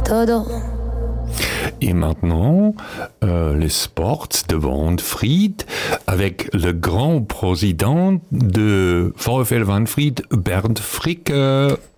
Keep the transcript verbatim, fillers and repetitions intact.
todo. Et maintenant, euh, les sports de Wanfried avec le grand président de VfL Wanfried, Bernd Fricke.